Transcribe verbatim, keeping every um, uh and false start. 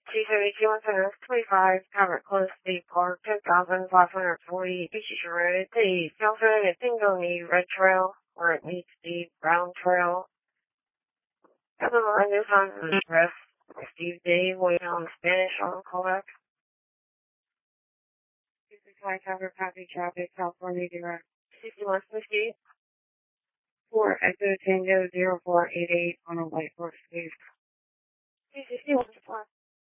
T seventy-two twenty-five, Albert Close State Park, ten thousand five hundred forty, Beaches Road. Please, Calvin, I think you'll need Red Trail, or it needs the Brown Trail. Other than this on the rest, Steve Day, waiting on Spanish on callback. This is my cover copy traffic, California Direct. sixty-one fifty. For Echo Tango zero four eight eight on a white horse, please. sixty-one